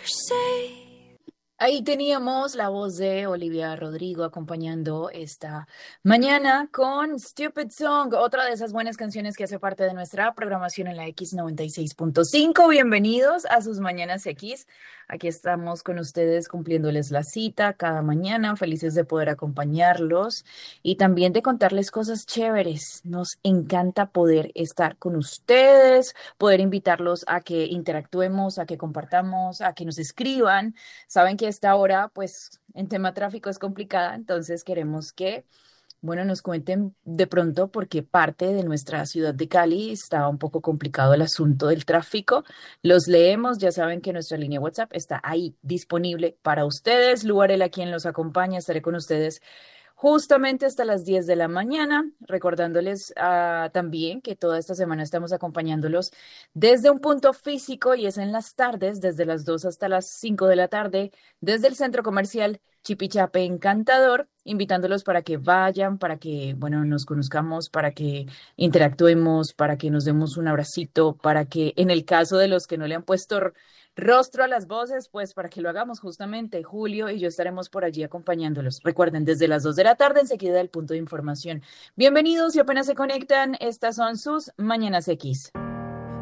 Ahí teníamos la voz de Olivia Rodrigo acompañando esta mañana con Stupid Song, otra de esas buenas canciones que hace parte de nuestra programación en la X96.5. Bienvenidos a sus Mañanas X. Aquí estamos con ustedes cumpliéndoles la cita cada mañana, felices de poder acompañarlos y también de contarles cosas chéveres. Nos encanta poder estar con ustedes, poder invitarlos a que interactuemos, a que compartamos, a que nos escriban. Saben que esta hora, pues, en tema tráfico es complicada, entonces queremos que, bueno, nos cuenten de pronto por qué parte de nuestra ciudad de Cali está un poco complicado el asunto del tráfico. Los leemos, ya saben que nuestra línea WhatsApp está ahí disponible para ustedes. Luarela, quien los acompaña, estaré con ustedes justamente hasta las 10 de la mañana, recordándoles también que toda esta semana estamos acompañándolos desde un punto físico y es en las tardes, desde las 2 hasta las 5 de la tarde, desde el centro comercial Chipichape Encantador, invitándolos para que vayan, para que, bueno, nos conozcamos, para que interactuemos, para que nos demos un abracito, para que en el caso de los que no le han puesto rostro a las voces, pues para que lo hagamos justamente, Julio y yo estaremos por allí acompañándolos. Recuerden, desde las 2 de la tarde, enseguida del punto de información. Bienvenidos, si apenas se conectan, estas son sus Mañanas X.